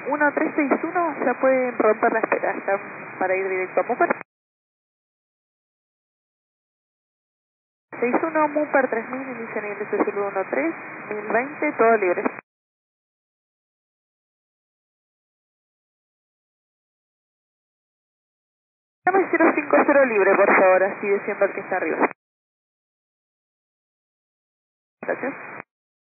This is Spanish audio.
1361, ya pueden romper la espera, están para ir directo a Mupar. 61, Mupar 3000, inicia nivel de Zulu 13, 1020, todo libre. Dame 050 libre, por favor, así diciendo el que está arriba. Gracias.